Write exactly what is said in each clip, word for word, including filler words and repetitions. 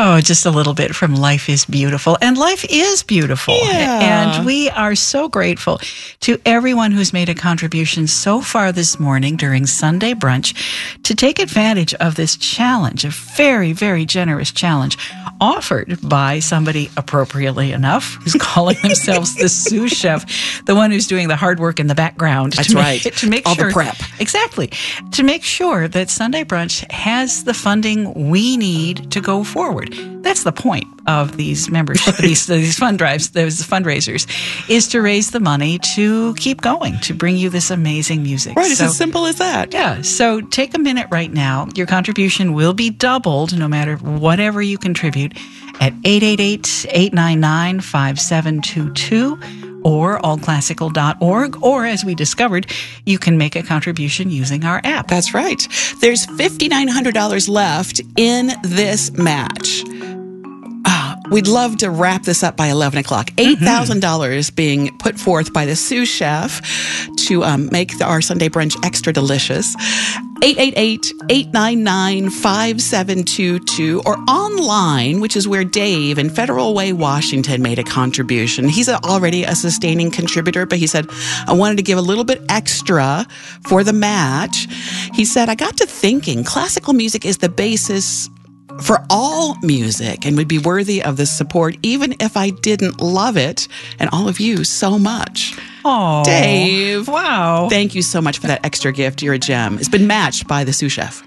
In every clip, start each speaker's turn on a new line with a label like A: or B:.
A: Oh, just a little bit from Life is Beautiful. And life is beautiful.
B: Yeah.
A: And we are so grateful to everyone who's made a contribution so far this morning during Sunday brunch to take advantage of this challenge, a very, very generous challenge offered by somebody, appropriately enough, who's calling themselves the sous chef, the one who's doing the hard work in the background.
B: That's
A: to
B: right.
A: Make, to make
B: All
A: sure,
B: the prep.
A: Exactly. To make sure that Sunday brunch has the funding we need to go forward. That's the point of these membership, these, these fund drives, those fundraisers, is to raise the money to keep going, to bring you this amazing music.
B: Right, it's
A: So-
B: as simple as that.
A: Yeah, so take a minute right now. Your contribution will be doubled no matter whatever you contribute at eight eight eight, eight nine nine, five seven two two or all classical dot org, or as we discovered, you can make a contribution using our app.
B: That's right. There's five thousand nine hundred dollars left in this match. Ah, we'd love to wrap this up by eleven o'clock. eight thousand dollars being put forth by the sous chef to um, make the, our Sunday brunch extra delicious. eight eight eight, eight nine nine, five seven two two or online, which is where Dave in Federal Way, Washington made a contribution. He's a, already a sustaining contributor, but he said, I wanted to give a little bit extra for the match. He said, I got to thinking classical music is the basis for all music and would be worthy of the support even if I didn't love it, and all of you so much.
A: Oh,
B: Dave.
A: Wow.
B: Thank you so much for that extra gift. You're a gem. It's been matched by the sous chef.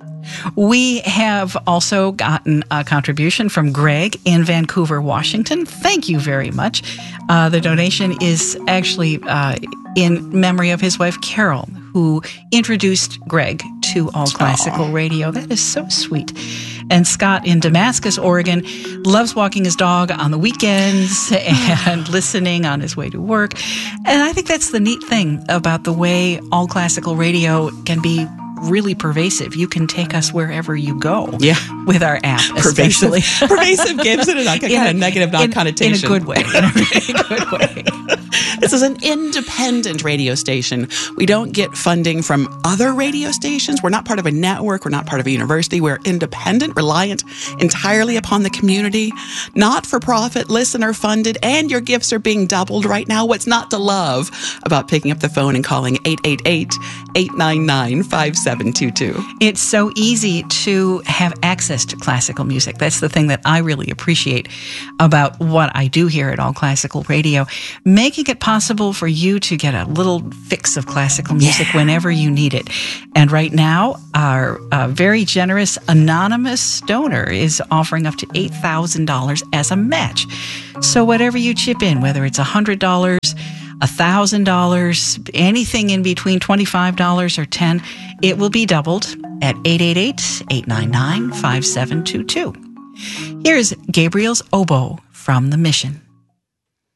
A: We have also gotten a contribution from Greg in Vancouver, Washington. Thank you very much. Uh, the donation is actually uh, in memory of his wife, Carol, who introduced Greg to All Classical
B: Aww.
A: Radio. That is so sweet. And Scott in Damascus, Oregon, loves walking his dog on the weekends and listening on his way to work. And I think that's the neat thing about the way All Classical Radio can be really pervasive. You can take us wherever you go.
B: Yeah.
A: With our app,
B: Pervasive.
A: especially.
B: Pervasive gives it a kind
A: In a-
B: of negative
A: in-
B: connotation.
A: In a good way. In a very good way.
B: This is an independent radio station. We don't get funding from other radio stations. We're not part of a network. We're not part of a university. We're independent, reliant entirely upon the community, not for profit, listener funded, and your gifts are being doubled right now. What's not to love about picking up the phone and calling eight eight eight, eight nine nine, five seven two two?
A: It's so easy to have access to classical music. That's the thing that I really appreciate about what I do here at All Classical Radio, making it possible for you to get a little fix of classical music
B: Yeah.
A: whenever you need it. And right now, our uh, very generous anonymous donor is offering up to eight thousand dollars as a match. So whatever you chip in, whether it's one hundred dollars, one thousand dollars, anything in between twenty-five dollars or ten dollars, it will be doubled at eight eight eight, eight nine nine, five seven two two. Here's Gabriel's Oboe from The Mission.